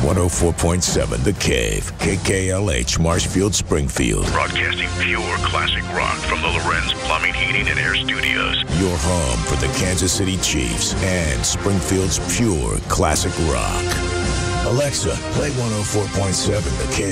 104.7 The Cave, KKLH, Marshfield, Springfield. Broadcasting pure classic rock from the Lorenz Plumbing, Heating, and Air Studios. Your home for the Kansas City Chiefs and Springfield's pure classic rock. Alexa, play 104.7 The Cave.